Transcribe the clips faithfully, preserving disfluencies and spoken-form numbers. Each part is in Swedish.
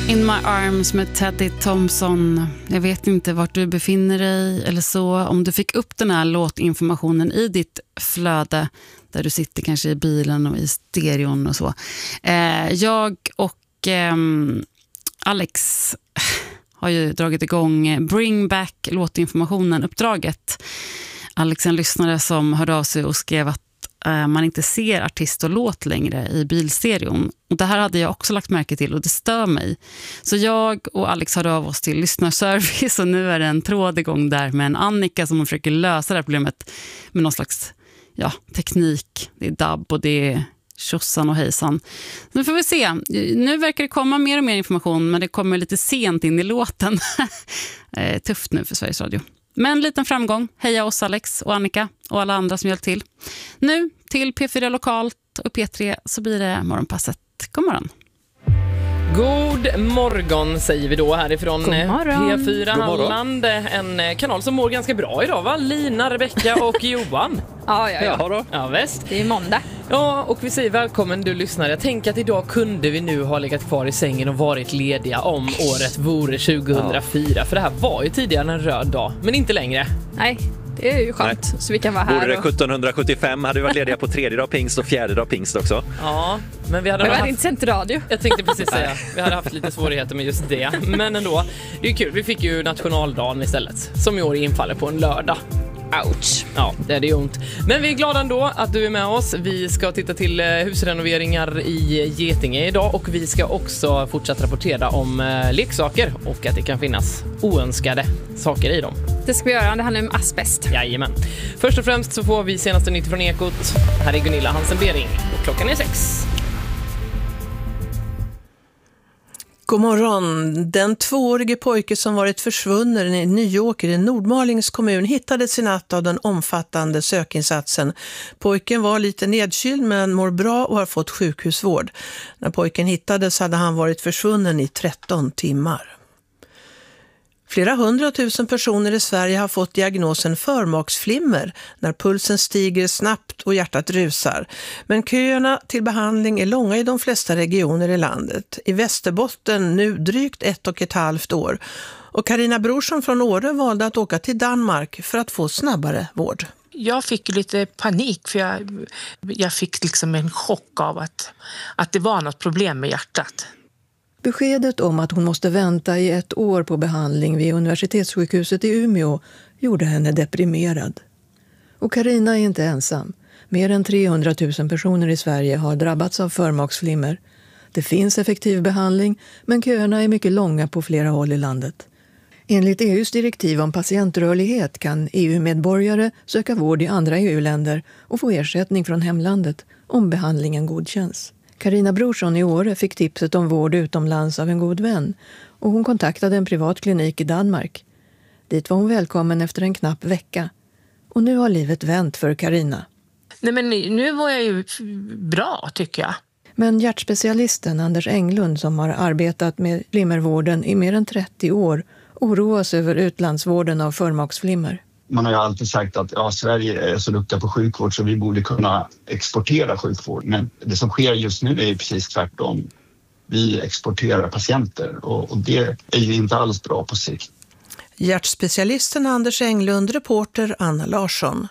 In My Arms med Teddy Thompson. Jag vet inte vart du befinner dig eller så. Om du fick upp den här låtinformationen i ditt flöde där du sitter kanske i bilen och i stereon och så. Eh, jag och eh, Alex har ju dragit igång Bring Back låtinformationen-uppdraget. Alex är en lyssnare som hörde av sig och skrev att man inte ser artist och låt längre i bilstereon. Och det här hade jag också lagt märke till och det stör mig. Så jag och Alex hörde av oss till lyssnarservice och nu är det en tråd igång där med en Annika som försöker lösa det här problemet med någon slags ja, teknik. Det är dubb och det är tjossan och hejsan. Nu får vi se. Nu verkar det komma mer och mer information men det kommer lite sent in i låten. Tufft nu för Sveriges Radio. Men en liten framgång. Heja oss Alex och Annika och alla andra som hjälpt till. Nu till P fyra Lokalt och P tre så blir det morgonpasset. God morgon. God morgon säger vi då härifrån P fyra Halland. En kanal som mår ganska bra idag va? Lina, Rebecka och Johan. Ja, ja, ja. Ja, då. Ja, visst. Det är måndag. Ja, och vi säger välkommen du lyssnare. Jag tänker att idag kunde vi nu ha legat kvar i sängen och varit lediga om året vore tjugohundrafyra. Ja. För det här var ju tidigare en röd dag, men inte längre. Nej, det är ju skönt. Nej. Så vi kan vara här. Vore det och... sjuttonhundrasjuttiofem hade vi varit lediga på tredje dag pingst och fjärde dag pingst också. Ja, men vi hade, men vi haft... hade inte sänt radio. Jag tänkte precis säga, vi hade haft lite svårigheter med just det. Men ändå, det är kul. Vi fick ju nationaldagen istället, som i år infaller på en lördag. Ouch. Ja, det är det ont. Men vi är glada ändå att du är med oss. Vi ska titta till husrenoveringar i Getinge idag och vi ska också fortsätta rapportera om eh, leksaker och att det kan finnas oönskade saker i dem. Det ska vi göra, det handlar om asbest. Jajamän. Först och främst så får vi senaste nytt från Ekot. Här är Gunilla Hansen-Bering och klockan är sex. God morgon. Den tvåårige pojke som varit försvunnen i Nyåker i Nordmalings kommun hittades i natt av den omfattande sökinsatsen. Pojken var lite nedkyld men mår bra och har fått sjukhusvård. När pojken hittades hade han varit försvunnen i tretton timmar. Flera hundratusen personer i Sverige har fått diagnosen förmaksflimmer när pulsen stiger snabbt och hjärtat rusar. Men köerna till behandling är långa i de flesta regioner i landet. I Västerbotten nu drygt ett och ett halvt år. Och Carina Brorsson från Åre valde att åka till Danmark för att få snabbare vård. Jag fick lite panik för jag, jag fick liksom en chock av att, att det var något problem med hjärtat. Beskedet om att hon måste vänta i ett år på behandling vid universitetssjukhuset i Umeå gjorde henne deprimerad. Och Carina är inte ensam. Mer än trehundratusen personer i Sverige har drabbats av förmaksflimmer. Det finns effektiv behandling, men köerna är mycket långa på flera håll i landet. Enligt E U:s direktiv om patientrörlighet kan E U-medborgare söka vård i andra E U-länder och få ersättning från hemlandet om behandlingen godkänns. Carina Brorsson i Åre fick tipset om vård utomlands av en god vän och hon kontaktade en privat klinik i Danmark. Dit var hon välkommen efter en knapp vecka. Och nu har livet vänt för Carina. Nej men nu var jag ju bra tycker jag. Men hjärtspecialisten Anders Englund som har arbetat med flimmervården i mer än trettio år oroas över utlandsvården av förmaksflimmer. Man har ju alltid sagt att ja, Sverige är så duktiga på sjukvård så vi borde kunna exportera sjukvård. Men det som sker just nu är precis tvärtom. Vi exporterar patienter och, och det är ju inte alls bra på sikt. Hjärtspecialisten Anders Englund, reporter Anna Larsson.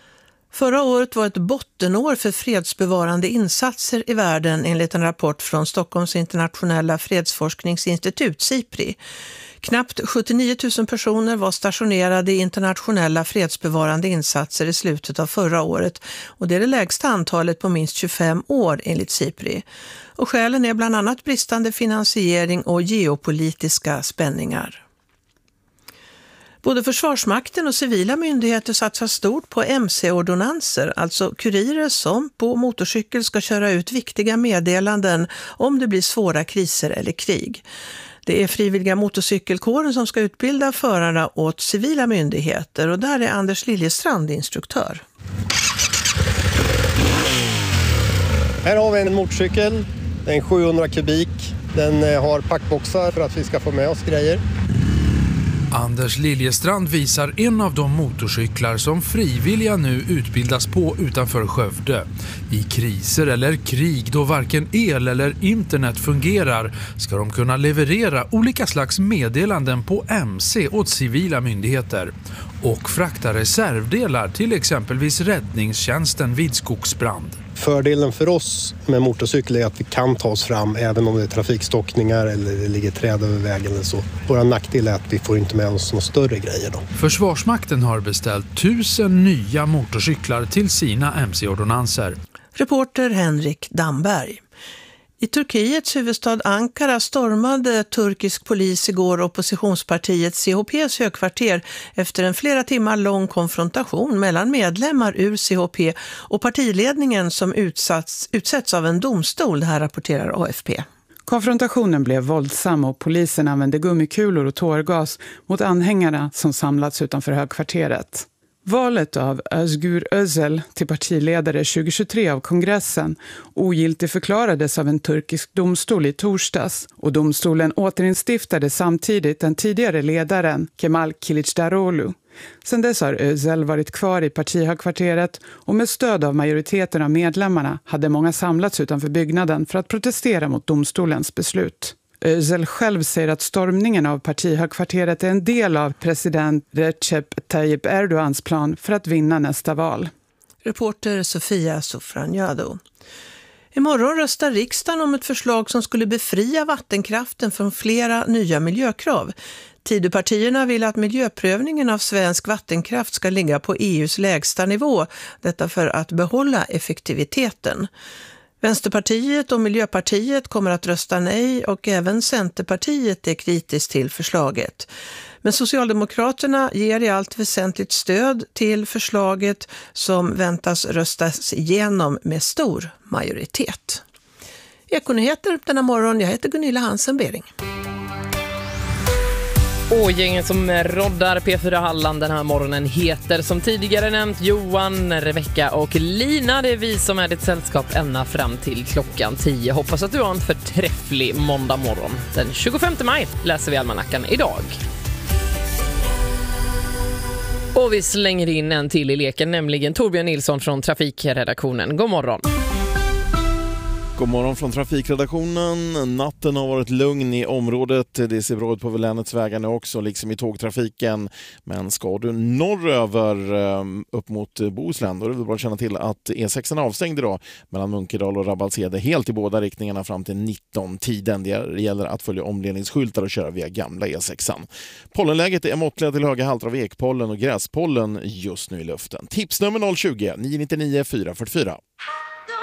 Förra året var ett bottenår för fredsbevarande insatser i världen enligt en rapport från Stockholms internationella fredsforskningsinstitut, SIPRI. Knappt sjuttionio tusen personer var stationerade i internationella fredsbevarande insatser i slutet av förra året och det är det lägsta antalet på minst tjugofem år enligt SIPRI. Och skälen är bland annat bristande finansiering och geopolitiska spänningar. Både Försvarsmakten och civila myndigheter satsar stort på M C-ordonanser, alltså kurirer som på motorcykel ska köra ut viktiga meddelanden om det blir svåra kriser eller krig. Det är frivilliga motorcykelkåren som ska utbilda förarna åt civila myndigheter och där är Anders Liljestrand instruktör. Här har vi en motorcykel, en sjuhundra kubik. Den har packboxar för att vi ska få med oss grejer. Anders Liljestrand visar en av de motorcyklar som frivilliga nu utbildas på utanför Skövde. I kriser eller krig då varken el eller internet fungerar ska de kunna leverera olika slags meddelanden på M C åt civila myndigheter och frakta reservdelar till exempelvis räddningstjänsten vid skogsbrand. Fördelen för oss med motorcykel är att vi kan ta oss fram även om det är trafikstockningar eller det ligger träd över vägen eller så. Våra nackdel är att vi får inte med oss några större grejer då. Försvarsmakten har beställt tusen nya motorcyklar till sina M C-ordonanser. Reporter Henrik Damberg. I Turkiets huvudstad Ankara stormade turkisk polis igår oppositionspartiet C H P:s högkvarter efter en flera timmar lång konfrontation mellan medlemmar ur C H P och partiledningen som utsatts, utsätts av en domstol, det här rapporterar A F P. Konfrontationen blev våldsam och polisen använde gummikulor och tårgas mot anhängarna som samlats utanför högkvarteret. Valet av Özgür Özel till partiledare tjugohundratjugotre av kongressen ogiltigförklarades av en turkisk domstol i torsdags och domstolen återinstiftade samtidigt den tidigare ledaren Kemal Kılıçdaroğlu. Sedan dess har Özel varit kvar i partihögkvarteret och med stöd av majoriteten av medlemmarna hade många samlats utanför byggnaden för att protestera mot domstolens beslut. Özel själv säger att stormningen av partihögkvarteret är en del av president Recep Tayyip Erdogans plan för att vinna nästa val. Reporter Sofia Sofranjado. Imorgon röstar riksdagen om ett förslag som skulle befria vattenkraften från flera nya miljökrav. Tidöpartierna vill att miljöprövningen av svensk vattenkraft ska ligga på E U:s lägsta nivå, detta för att behålla effektiviteten. Vänsterpartiet och Miljöpartiet kommer att rösta nej och även Centerpartiet är kritiskt till förslaget. Men Socialdemokraterna ger i allt väsentligt stöd till förslaget som väntas röstas igenom med stor majoritet. Ekonyheter denna morgon, jag heter Gunilla Hansen-Bering. Och gängen som roddar P fyra Halland den här morgonen heter som tidigare nämnt Johan, Rebecka och Lina. Det är vi som är ditt sällskap ända fram till klockan tio. Hoppas att du har en förträfflig måndag morgon. Den tjugofemte maj läser vi almanackan idag. Och vi slänger in en till i leken, nämligen Torbjörn Nilsson från Trafikredaktionen. God morgon. God morgon från Trafikredaktionen. Natten har varit lugn i området. Det ser bra ut på länets vägar nu också, liksom i tågtrafiken. Men ska du norröver upp mot Bohuslän, då är det bara att känna till att E sex är avstängd idag mellan Munkedal och Rabbalshede helt i båda riktningarna fram till nitton-tiden. Det gäller att följa omledningsskyltar och köra via gamla E sex. Pollenläget är måttliga till höga halter av ekpollen och gräspollen just nu i luften. Tipsnummer noll tjugo, nio nio nio, fyra fyra fyra.